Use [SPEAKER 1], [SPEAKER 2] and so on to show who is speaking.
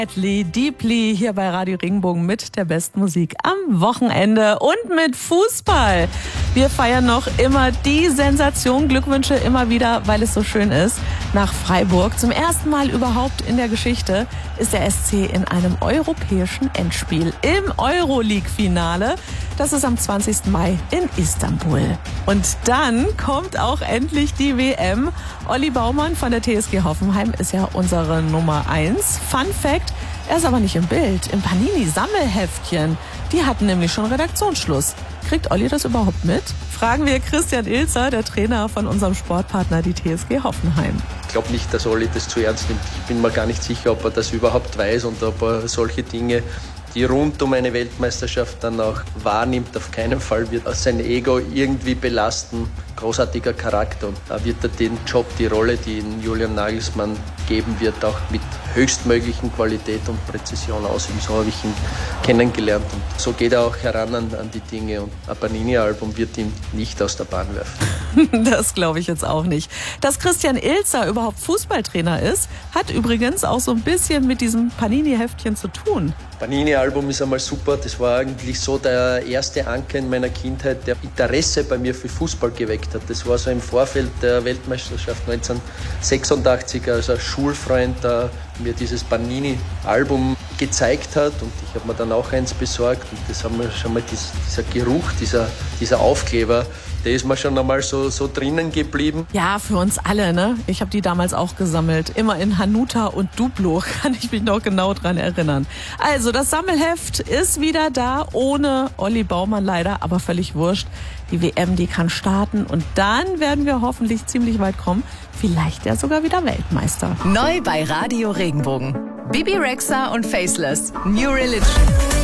[SPEAKER 1] Deeply hier bei Radio Regenbogen mit der besten Musik am Wochenende und mit Fußball. Wir feiern noch immer die Sensation. Glückwünsche immer wieder, weil es so schön ist. Nach Freiburg. Zum ersten Mal überhaupt in der Geschichte ist der SC in einem europäischen Endspiel im Euroleague-Finale. Das ist am 20. Mai in Istanbul. Und dann kommt auch endlich die WM. Olli Baumann von der TSG Hoffenheim ist ja unsere Nummer 1. Fun Fact, er ist aber nicht im Bild, im Panini-Sammelheftchen. Die hatten nämlich schon Redaktionsschluss. Kriegt Olli das überhaupt mit? Fragen wir Christian Ilzer, der Trainer von unserem Sportpartner, die TSG Hoffenheim.
[SPEAKER 2] Ich glaube nicht, dass Olli das zu ernst nimmt. Ich bin mir gar nicht sicher, ob er das überhaupt weiß und ob er solche Dinge, die rund um eine Weltmeisterschaft dann auch wahrnimmt. Auf keinen Fall wird sein Ego irgendwie belasten. Großartiger Charakter. Und da wird er den Job, die Rolle, die ihn Julian Nagelsmann geben wird, auch mit höchstmöglichen Qualität und Präzision ausüben. So habe ich ihn kennengelernt. Und so geht er auch heran an die Dinge. Und ein Panini-Album wird ihn nicht aus der Bahn werfen.
[SPEAKER 1] Das glaube ich jetzt auch nicht. Dass Christian Ilzer überhaupt Fußballtrainer ist, hat übrigens auch so ein bisschen mit diesem Panini-Heftchen zu tun.
[SPEAKER 2] Panini-Album ist einmal super. Das war eigentlich so der erste Anker in meiner Kindheit, der Interesse bei mir für Fußball geweckt hat. Das war so im Vorfeld der Weltmeisterschaft 1986, als ein Schulfreund mir dieses Panini-Album gezeigt hat und ich habe mir dann auch eins besorgt und das haben wir schon mal, dieser Geruch, dieser Aufkleber, der ist mir schon einmal so drinnen geblieben.
[SPEAKER 1] Ja, für uns alle, ne? Ich habe die damals auch gesammelt. Immer in Hanuta und Duplo, kann ich mich noch genau dran erinnern. Also, das Sammelheft ist wieder da, ohne Olli Baumann leider, aber völlig wurscht. Die WM, die kann starten und dann werden wir hoffentlich ziemlich weit kommen. Vielleicht ja sogar wieder Weltmeister.
[SPEAKER 3] Neu bei Radio Regenbogen. Bibi Rexha und Faceless. New Religion.